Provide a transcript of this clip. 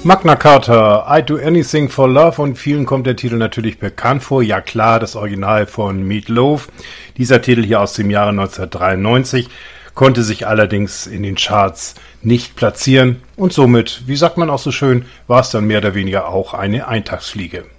Magna Carta, I'd Do Anything for Love, und vielen kommt der Titel natürlich bekannt vor. Ja klar, das Original von Meat Loaf. Dieser Titel hier aus dem Jahre 1993 konnte sich allerdings in den Charts nicht platzieren und somit, wie sagt man auch so schön, war es dann mehr oder weniger auch eine Eintagsfliege.